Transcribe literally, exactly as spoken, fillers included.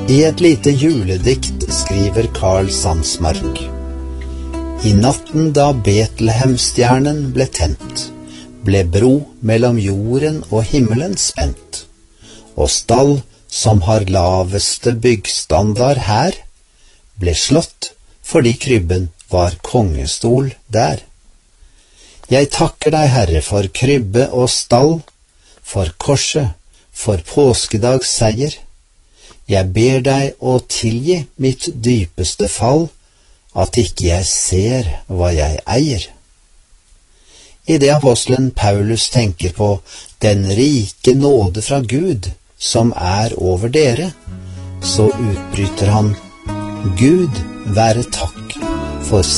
I et lite juledikt skriver Karl Sandsmark: I natten da Betlehemstjernen ble tent, ble bro mellom jorden og himmelen spent, og stall som har laveste byggstandard her, ble slått fordi krybben var kongestol der. Jeg takker deg, Herre, for krybbe og stall, for korset, for påskedags seier. Jeg ber deg å tilgi mitt dypeste fall, at ikke jeg ser hva jeg eier. I det apostelen Paulus tenker på den rike nåde fra Gud som er over dere, så utbryter han: Gud være takk for